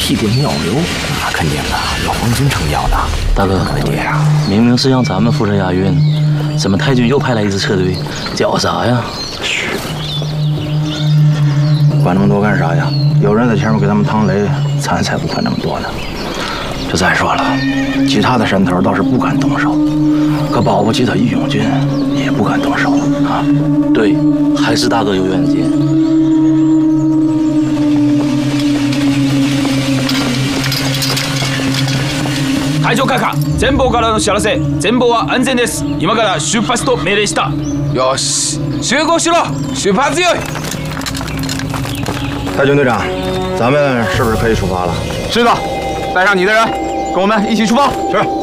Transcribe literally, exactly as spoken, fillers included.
替点妙流，那肯定的，有皇军撑腰的。 大哥， 对呀， 明明是让咱们负责押运，怎么太君又派来一支车队？搅啥呀？ 嘘，管那么多干啥呀？有人在前面给他们趟雷，咱才不管那么多呢。就再说了，其他的山头倒是不敢动手，可保不齐他义勇军也不敢动手啊。 对，还是大哥有远见。 会場閣下、前方からの知らせ、前方は安全です。今から出発と命令した。よし、集合しろ，出発よ！ 太军队长，咱们是不是可以出发了？ 是的，带上你的人，跟我们一起出发。 是。